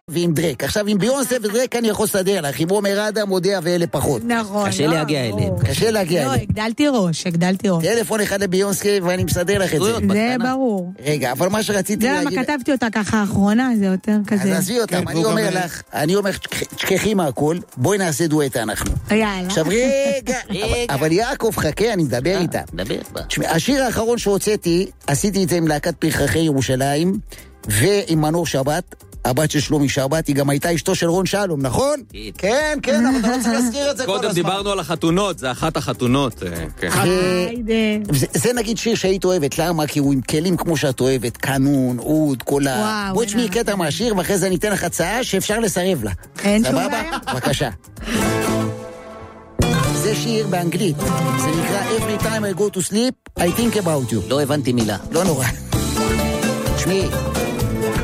ועם דרק. עכשיו, עם ביונסה ודרק אני יכול לסדר לך. עם עומר אדם, מודיע ואלה פחות. נכון. קשה להגיע אליהם. קשה להגיע אליהם. לא, הגדלתי ראש. טלפון אחד לביונסה ואני מסדר לך את זה. זה ברור. רגע, אבל מה שרציתי להגיד... זה למה כתבתי אותה ככה האחרונה, זה יותר כזה. אז עזבי אותם, אני אומר, תשכחי מהכל, בואי נעשה דואט אנחנו. יאללה. עכשיו רגע, אבל יעקב חכה, אני מדבר איתה. השיר האחרון שהוצאתי, עשיתי את זה עם להקת פרחחי ירושלים, ועם מנור שבת, הבת של שלומי שבת, היא גם הייתה אשתו של רון שלום, נכון? כן, כן, אבל אתה לא צריך להזכיר את זה כל הזמן. קודם דיברנו על החתונות, זה אחת החתונות. זה נגיד שיר שהיית אוהבת, למה? כי הוא עם כלים כמו שאת אוהבת, קנון, אוד, כל ה... בואי תשמעי קטע מהשיר, ואחרי זה אני אתן לך הצעה שאפשר לסרב לה. אין שום בעיה. בבקשה. זה שיר באנגלית, זה נקרא Every time I go to sleep, I think about you. לא הבנתי מילה. לא נורא. תשמעי.